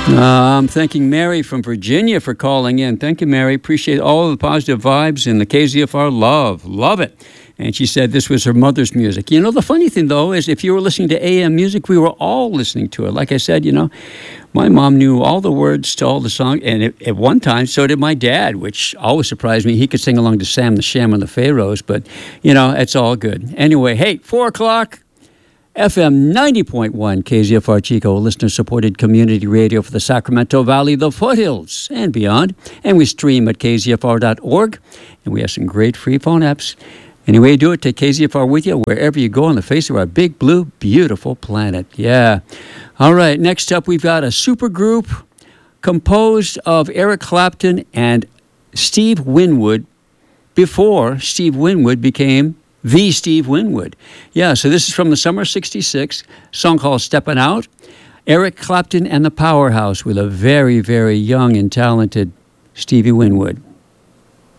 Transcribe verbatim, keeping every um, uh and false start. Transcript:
Uh, I'm thanking Mary from Virginia for calling in. Thank you, Mary. Appreciate all the positive vibes and the K Z F R love. Love it. And she said this was her mother's music. You know, the funny thing, though, is if you were listening to A M music, we were all listening to it. Like I said, you know, my mom knew all the words to all the songs. And it, at one time, so did my dad, which always surprised me. He could sing along to Sam the Sham and the Pharaohs. But, you know, it's all good. Anyway, hey, four o'clock. F M ninety point one K Z F R Chico, listener-supported community radio for the Sacramento Valley, the foothills, and beyond. And we stream at k z f r dot org, and we have some great free phone apps. Any way you do it, take K Z F R with you wherever you go on the face of our big, blue, beautiful planet. Yeah. All right, next up, we've got a super group composed of Eric Clapton and Steve Winwood before Steve Winwood became the Steve Winwood. Yeah, so this is from the summer of sixty-six, song called Steppin' Out. Eric Clapton and the Powerhouse with a very, very young and talented Stevie Winwood.